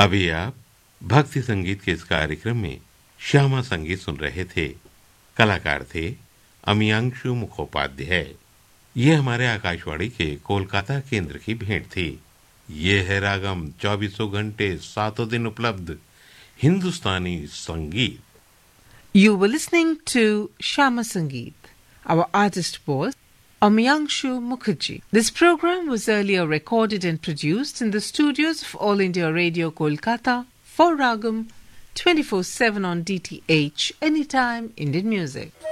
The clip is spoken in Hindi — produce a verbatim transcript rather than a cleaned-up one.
अभी आप भक्ति संगीत के इस कार्यक्रम में श्यामा संगीत सुन रहे थे। कलाकार थे अमियांशु मुखोपाध्याय। ये हमारे आकाशवाणी के कोलकाता केंद्र की भेंट थी। ये है रागम, चौबीसों घंटे सातों दिन उपलब्ध हिंदुस्तानी संगीत। You were listening to Shama Sangeet. Our artist was Amyangshu Mukherjee. This program was earlier recorded and produced in the studios of All India Radio Kolkata for Ragam twenty-four seven on D T H, Anytime Indian Music.